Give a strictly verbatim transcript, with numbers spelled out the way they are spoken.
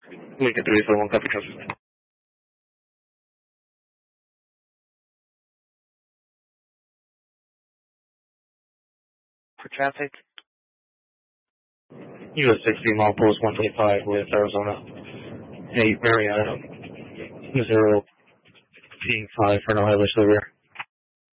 Lincoln three seven one, copy transfer. For traffic? U S sixty, mile post one twenty-five with Arizona. eight, Mariana. zero, P five for no highway delivery.